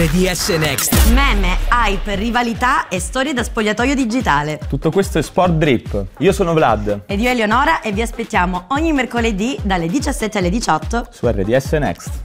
RDS Next. Meme, hype, rivalità e storie da spogliatoio digitale. Tutto questo è Sport Drip. Io sono Vlad. Ed io Eleonora e vi aspettiamo ogni mercoledì dalle 17 alle 18 su RDS Next.